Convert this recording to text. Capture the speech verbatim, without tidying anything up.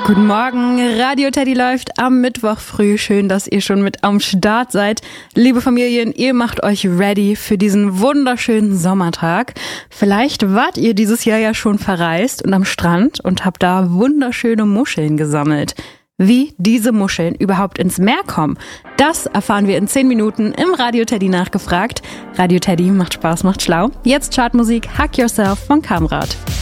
Guten Morgen, Radio Teddy läuft am Mittwoch früh. Schön, dass ihr schon mit am Start seid. Liebe Familien, ihr macht euch ready für diesen wunderschönen Sommertag. Vielleicht wart ihr dieses Jahr ja schon verreist und am Strand und habt da wunderschöne Muscheln gesammelt. Wie diese Muscheln überhaupt ins Meer kommen, das erfahren wir in zehn Minuten im Radio Teddy nachgefragt. Radio Teddy macht Spaß, macht schlau. Jetzt Chartmusik Hack Yourself von Kamrat.